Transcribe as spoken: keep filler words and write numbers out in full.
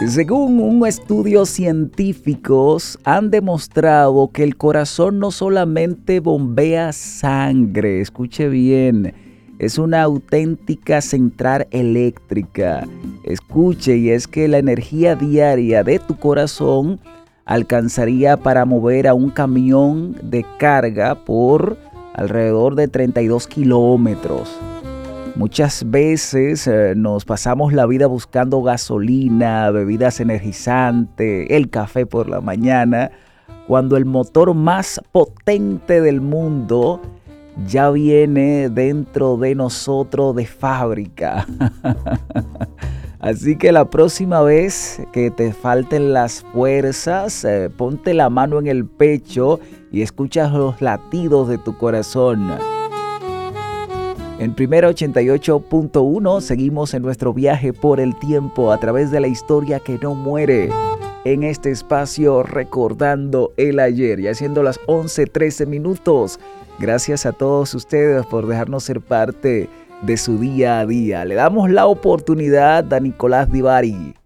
Según un estudio científicos, han demostrado que el corazón no solamente bombea sangre, escuche bien, es una auténtica central eléctrica. Escuche, y es que la energía diaria de tu corazón alcanzaría para mover a un camión de carga por alrededor de treinta y dos kilómetros. Muchas veces eh, nos pasamos la vida buscando gasolina, bebidas energizantes, el café por la mañana, cuando el motor más potente del mundo ya viene dentro de nosotros de fábrica. Así que la próxima vez que te falten las fuerzas, eh, ponte la mano en el pecho y escuchas los latidos de tu corazón. En Primera ochenta y ocho punto uno seguimos en nuestro viaje por el tiempo a través de la historia que no muere. En este espacio recordando el ayer, y haciendo las once trece minutos. Gracias a todos ustedes por dejarnos ser parte de su día a día. Le damos la oportunidad a Nicolás Divari.